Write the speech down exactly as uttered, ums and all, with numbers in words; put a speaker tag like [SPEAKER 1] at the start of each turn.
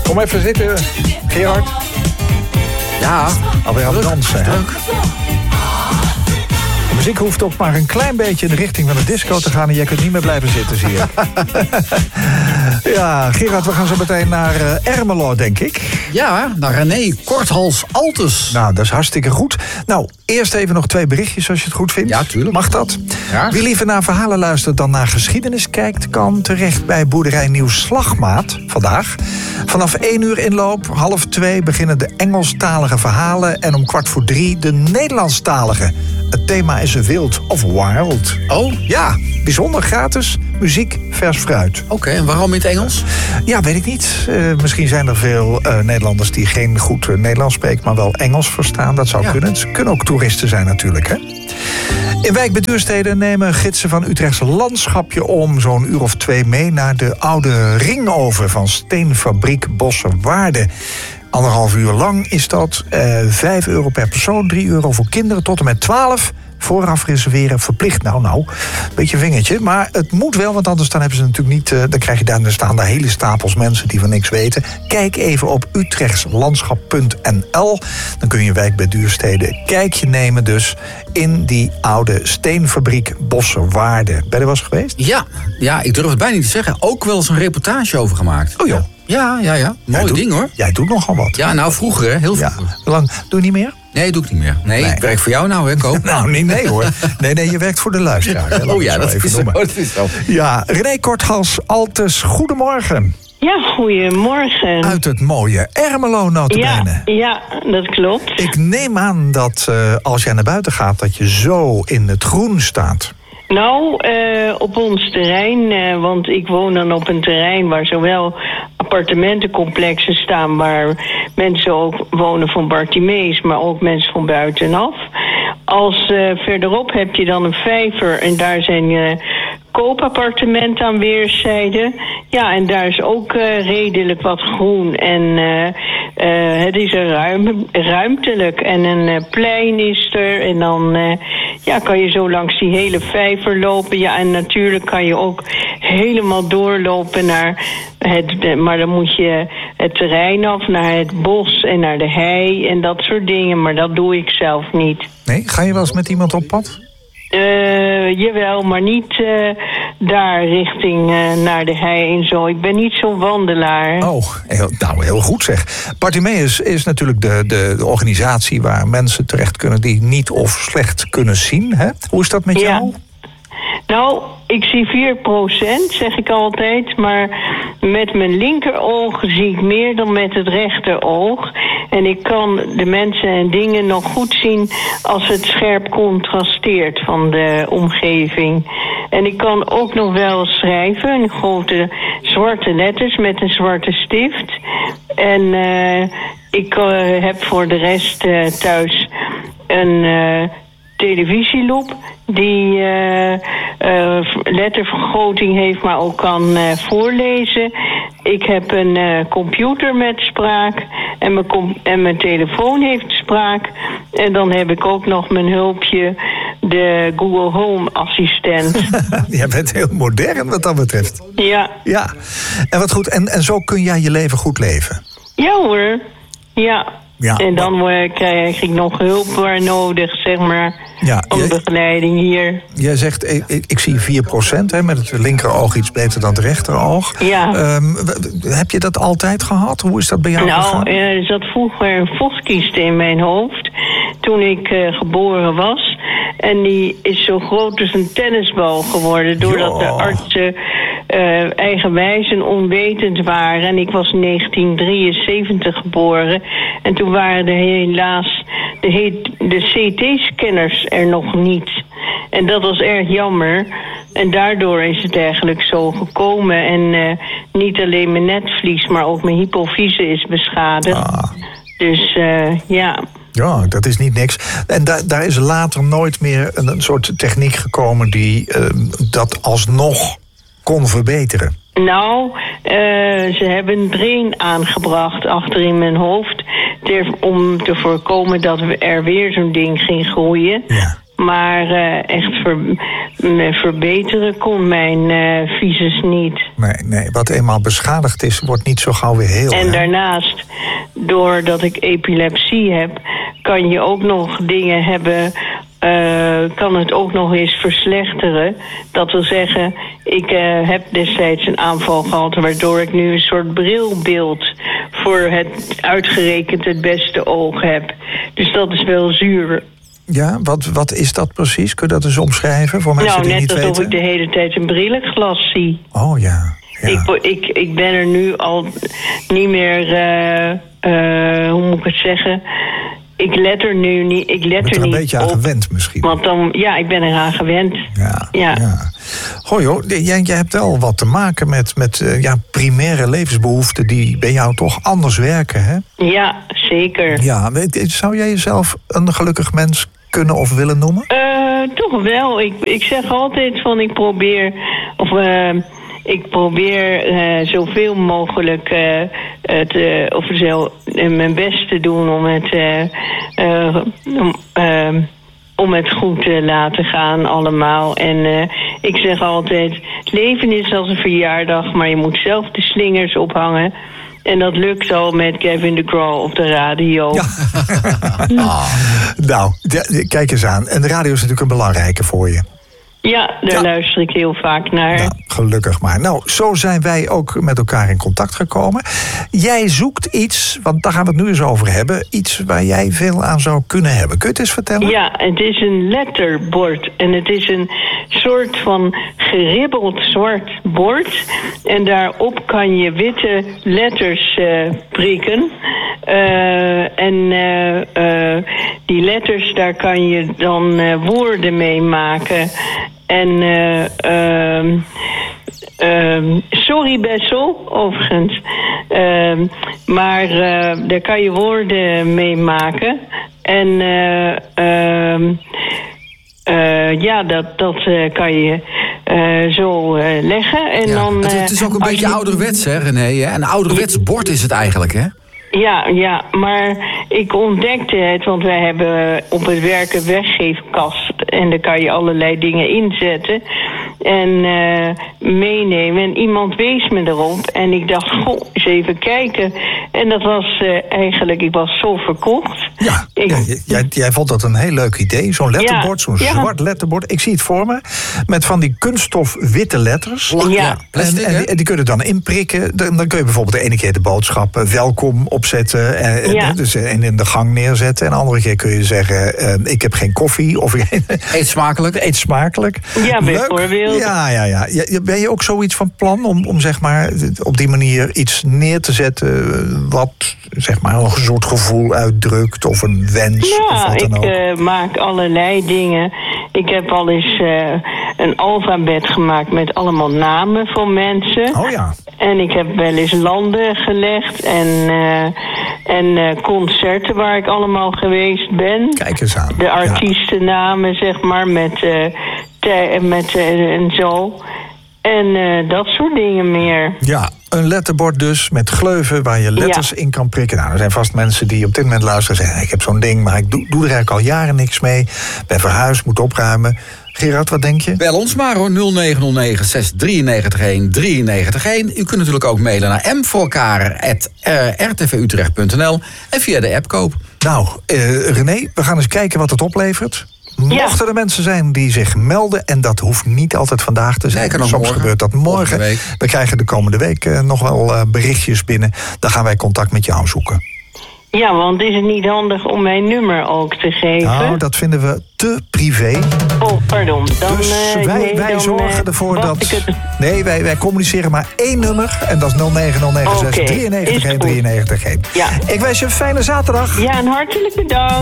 [SPEAKER 1] Kom even zitten, Gerard.
[SPEAKER 2] Ja,
[SPEAKER 1] alweer aan het dansen, hè? De muziek hoeft ook maar een klein beetje in de richting van de disco te gaan en jij kunt niet meer blijven zitten, zie je. Ja, Gerard, we gaan zo meteen naar uh, Ermelo, denk ik.
[SPEAKER 2] Ja, naar René Korthals-Altes.
[SPEAKER 1] Nou, dat is hartstikke goed. Nou, eerst even nog twee berichtjes als je het goed vindt.
[SPEAKER 2] Ja, tuurlijk.
[SPEAKER 1] Mag dat?
[SPEAKER 2] Ja.
[SPEAKER 1] Wie liever naar verhalen luistert dan naar geschiedenis kijkt, kan terecht bij Boerderij Nieuw Slagmaat vandaag. Vanaf één uur inloop, half twee beginnen de Engelstalige verhalen en om kwart voor drie de Nederlandstalige. Het thema is wild of wild.
[SPEAKER 2] Oh?
[SPEAKER 1] Ja, bijzonder gratis. Muziek, vers fruit.
[SPEAKER 2] Oké, okay, en waarom in het Engels?
[SPEAKER 1] Ja, weet ik niet. Uh, misschien zijn er veel uh, Nederlanders die geen goed uh, Nederlands spreken, maar wel Engels verstaan. Dat zou ja. kunnen. Het kunnen ook toeristen zijn natuurlijk, hè? In Wijk bij Duurstede nemen gidsen van Utrechtse Landschapje om zo'n uur of twee mee naar de oude ringoven van steenfabriek Bosserwaarde. Anderhalf uur lang is dat. Uh, vijf euro per persoon, drie euro voor kinderen tot en met twaalf. Vooraf reserveren verplicht. Nou, nou, beetje vingertje. Maar het moet wel, want anders dan hebben ze natuurlijk niet. Uh, dan krijg je daar, dan staan daar hele stapels mensen die van niks weten. Kijk even op utrechtslandschap punt n l. Dan kun je Wijk bij Duurstede kijkje nemen dus in die oude steenfabriek Bosserwaarde. Ben je er wel eens geweest?
[SPEAKER 2] Ja, ja, ik durf het bijna niet te zeggen. Ook wel eens een reportage over gemaakt.
[SPEAKER 1] Oh joh.
[SPEAKER 2] Ja, ja, ja. Mooi
[SPEAKER 1] doet,
[SPEAKER 2] ding hoor.
[SPEAKER 1] Jij doet nogal wat.
[SPEAKER 2] Ja, nou vroeger hè, heel vroeger.
[SPEAKER 1] Ja. Lang, doe je niet meer?
[SPEAKER 2] Nee, doe ik niet meer. Nee, nee. Ik werk voor jou nou, hè, Koop?
[SPEAKER 1] Nou, nee, nee hoor. Nee, nee, je werkt voor de luisteraar. Hè?
[SPEAKER 2] Oh ja, dat is, zo, dat is zo.
[SPEAKER 1] Ja, René Korthals-Altes, goedemorgen.
[SPEAKER 3] Ja, goedemorgen.
[SPEAKER 1] Uit het mooie Ermelo, nota bene.
[SPEAKER 3] Ja, ja, dat klopt.
[SPEAKER 1] Ik neem aan dat uh, als jij naar buiten gaat, dat je zo in het groen staat.
[SPEAKER 3] Nou, uh, op ons terrein, uh, want ik woon dan op een terrein waar zowel appartementencomplexen staan waar mensen ook wonen van Bartimees, maar ook mensen van buitenaf. Als uh, verderop heb je dan een vijver en daar zijn uh, koopappartementen aan weerszijden. Ja, en daar is ook uh, redelijk wat groen en uh, uh, het is er ruim, ruimtelijk. En een uh, plein is er en dan uh, ja, kan je zo langs die hele vijver lopen. Ja, en natuurlijk kan je ook helemaal doorlopen naar het, maar dan moet je het terrein af, naar het bos en naar de hei en dat soort dingen. Maar dat doe ik zelf niet.
[SPEAKER 1] Nee, ga je wel eens met iemand op pad?
[SPEAKER 3] Uh, jawel, maar niet uh, daar richting uh, naar de hei en zo. Ik ben niet zo'n wandelaar.
[SPEAKER 1] Oh, heel, nou heel goed zeg. Bartimeus is natuurlijk de, de, de organisatie waar mensen terecht kunnen die niet of slecht kunnen zien. Hè? Hoe is dat met
[SPEAKER 3] ja.
[SPEAKER 1] jou?
[SPEAKER 3] Nou, ik zie vier procent, zeg ik altijd. Maar met mijn linkeroog zie ik meer dan met het rechteroog. En ik kan de mensen en dingen nog goed zien als het scherp contrasteert van de omgeving. En ik kan ook nog wel schrijven in grote zwarte letters met een zwarte stift. En uh, ik uh, heb voor de rest uh, thuis een Uh, televisieloop die uh, uh, lettervergroting heeft, maar ook kan uh, voorlezen. Ik heb een uh, computer met spraak en mijn, com- en mijn telefoon heeft spraak. En dan heb ik ook nog mijn hulpje, de Google Home assistent.
[SPEAKER 1] Jij bent heel modern wat dat betreft.
[SPEAKER 3] Ja.
[SPEAKER 1] Ja. En wat goed. En, en zo kun jij je leven goed leven?
[SPEAKER 3] Ja hoor. Ja. Ja, en dan uh, krijg ik nog hulp waar nodig, zeg maar, ja, om jij, begeleiding hier.
[SPEAKER 1] Jij zegt, ik, ik, ik zie vier procent, hè, met het linkeroog iets beter dan het rechteroog.
[SPEAKER 3] Ja.
[SPEAKER 1] Um, heb je dat altijd gehad? Hoe is dat bij jou
[SPEAKER 3] nou,
[SPEAKER 1] gegaan?
[SPEAKER 3] Nou, er zat vroeger een voskiste in mijn hoofd toen ik uh, geboren was. En die is zo groot als een tennisbal geworden, doordat jo. de artsen uh, eigenwijs en onwetend waren. En ik was in negentien drieënzeventig geboren. En toen waren er helaas de, de C T-scanners er nog niet. En dat was erg jammer. En daardoor is het eigenlijk zo gekomen. En uh, niet alleen mijn netvlies, maar ook mijn hypofyse is beschadigd. Ah. Dus uh, ja...
[SPEAKER 1] Ja, dat is niet niks. En da- daar is later nooit meer een, een soort techniek gekomen die uh, dat alsnog kon verbeteren.
[SPEAKER 3] Nou, uh, ze hebben een drain aangebracht achter in mijn hoofd ter, om te voorkomen dat er weer zo'n ding ging groeien.
[SPEAKER 1] Ja.
[SPEAKER 3] Maar uh, echt ver, verbeteren kon mijn uh, visus niet.
[SPEAKER 1] Nee, nee, wat eenmaal beschadigd is, wordt niet zo gauw weer heel.
[SPEAKER 3] En
[SPEAKER 1] hè?
[SPEAKER 3] daarnaast, doordat ik epilepsie heb, kan je ook nog dingen hebben. Uh, kan het ook nog eens verslechteren. Dat wil zeggen, ik uh, heb destijds een aanval gehad, waardoor ik nu een soort brilbeeld voor het uitgerekend het beste oog heb. Dus dat is wel zuur.
[SPEAKER 1] Ja, wat, wat is dat precies? Kun je dat eens omschrijven voor mensen
[SPEAKER 3] nou,
[SPEAKER 1] die niet weten?
[SPEAKER 3] Nou, net alsof ik de hele tijd een brillenglas zie.
[SPEAKER 1] Oh ja. ja.
[SPEAKER 3] Ik, ik, ik ben er nu al niet meer, uh, uh, hoe moet ik het zeggen? Ik let er nu niet, ik let
[SPEAKER 1] je bent er
[SPEAKER 3] er
[SPEAKER 1] een
[SPEAKER 3] niet
[SPEAKER 1] beetje
[SPEAKER 3] op,
[SPEAKER 1] aan gewend misschien.
[SPEAKER 3] Want dan, ja, ik ben eraan gewend.
[SPEAKER 1] Ja,
[SPEAKER 3] ja.
[SPEAKER 1] ja. Goh joh, jij, jij hebt wel wat te maken met, met uh, ja, primaire levensbehoeften die bij jou toch anders werken, hè?
[SPEAKER 3] Ja, zeker.
[SPEAKER 1] Ja, zou jij jezelf een gelukkig mens kunnen of willen noemen?
[SPEAKER 3] Uh, toch wel. Ik, ik zeg altijd van ik probeer, of uh, ik probeer uh, zoveel mogelijk uh, het, uh, of zo, uh, mijn best te doen om het, uh, uh, om, uh, om het goed te laten gaan allemaal. En uh, ik zeg altijd, het leven is als een verjaardag, maar je moet zelf de slingers ophangen. En dat lukt al met Kevin DeGraw op de radio.
[SPEAKER 1] Ja. ah. Nou, de, kijk eens aan. En de radio is natuurlijk een belangrijke voor je.
[SPEAKER 3] Ja, daar ja. luister ik heel vaak naar.
[SPEAKER 1] Nou, gelukkig maar. Nou, zo zijn wij ook met elkaar in contact gekomen. Jij zoekt iets, want daar gaan we het nu eens over hebben. Iets waar jij veel aan zou kunnen hebben. Kun je het eens vertellen?
[SPEAKER 3] Ja, het is een letterbord. En het is een soort van geribbeld zwart bord. En daarop kan je witte letters uh, prikken. Uh, en uh, uh, die letters, daar kan je dan uh, woorden mee maken. En uh, uh, uh, sorry Bessel, overigens. Uh, maar uh, daar kan je woorden mee maken. En uh, uh, uh, ja, dat, dat uh, kan je uh, zo uh, leggen. En
[SPEAKER 2] ja,
[SPEAKER 3] dan, uh,
[SPEAKER 2] het, het is ook een beetje je... ouderwets, hè René? Hè? Een ouderwets bord is het eigenlijk, hè?
[SPEAKER 3] Ja, ja, maar ik ontdekte het, want wij hebben op het werk een weggeefkast. En daar kan je allerlei dingen inzetten en uh, meenemen. En iemand wees me erop en ik dacht, goh, eens even kijken. En dat was uh, eigenlijk, ik was zo verkocht.
[SPEAKER 1] Ja,
[SPEAKER 3] ik...
[SPEAKER 1] ja jij, jij vond dat een heel leuk idee, zo'n letterbord, zo'n
[SPEAKER 3] ja.
[SPEAKER 1] zwart letterbord. Ik zie het voor me, met van die kunststof witte letters.
[SPEAKER 3] Ja. ja.
[SPEAKER 1] Plastic, en, en, die, en die kun je dan inprikken. Dan, dan kun je bijvoorbeeld de ene keer de boodschap uh, welkom opzetten en,
[SPEAKER 3] ja.
[SPEAKER 1] dus, en in de gang neerzetten. En de andere keer kun je zeggen, uh, ik heb geen koffie. Of
[SPEAKER 2] eet smakelijk.
[SPEAKER 1] Eet smakelijk.
[SPEAKER 3] Ja, bijvoorbeeld.
[SPEAKER 1] Ja, ja, ja. Ben je ook zoiets van plan om, om zeg maar op die manier iets neer te zetten wat zeg maar een soort gevoel uitdrukt of een wens?
[SPEAKER 3] Ja,
[SPEAKER 1] of wat dan
[SPEAKER 3] ik
[SPEAKER 1] ook?
[SPEAKER 3] Uh, maak allerlei dingen. Ik heb al eens uh, een alfabet gemaakt met allemaal namen van mensen.
[SPEAKER 1] Oh ja.
[SPEAKER 3] En ik heb wel eens landen gelegd en, uh, en uh, concerten waar ik allemaal geweest ben.
[SPEAKER 1] Kijk eens aan.
[SPEAKER 3] De artiestennamen, ja. zeg maar, met, uh, te, met uh, en zo. En uh, dat soort dingen meer.
[SPEAKER 1] Ja, een letterbord dus met gleuven waar je letters ja. in kan prikken. Nou, er zijn vast mensen die op dit moment luisteren en zeggen, ik heb zo'n ding, maar ik doe, doe er eigenlijk al jaren niks mee. Ben verhuisd, moet opruimen. Gerard, wat denk je?
[SPEAKER 2] Bel ons maar hoor, nul negen nul negen zes drie negen een drie negen een. U kunt natuurlijk ook mailen naar m voor elkaar at r t v utrecht punt n l en via de app koop.
[SPEAKER 1] Nou, uh, René, we gaan eens kijken wat het oplevert. Mochten ja. er mensen zijn die zich melden, en dat hoeft niet altijd vandaag te zijn. Soms
[SPEAKER 2] morgen.
[SPEAKER 1] gebeurt dat morgen. We krijgen de komende week uh, nog wel uh, berichtjes binnen. Dan gaan wij contact met jou zoeken.
[SPEAKER 3] Ja, want is het niet handig om mijn nummer ook te geven?
[SPEAKER 1] Nou, dat vinden we te privé.
[SPEAKER 3] Oh, pardon. Dan,
[SPEAKER 1] dus
[SPEAKER 3] uh,
[SPEAKER 1] wij,
[SPEAKER 3] nee,
[SPEAKER 1] wij
[SPEAKER 3] dan,
[SPEAKER 1] zorgen
[SPEAKER 3] uh,
[SPEAKER 1] ervoor dat...
[SPEAKER 3] Het...
[SPEAKER 1] Nee, wij, wij communiceren maar één nummer. En dat is nul negen nul negen zes drie negen een drie negen een. Ja. Ik wens je een fijne zaterdag.
[SPEAKER 3] Ja, een hartelijke dag.